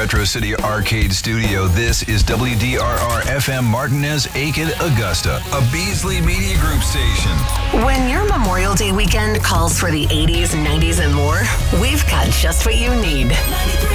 Retro City Arcade Studio, this is WDRR-FM Martinez, Aiken, Augusta, a Beasley Media Group station. When your Memorial Day weekend calls for the 80s, 90s, and more, we've got just what you need.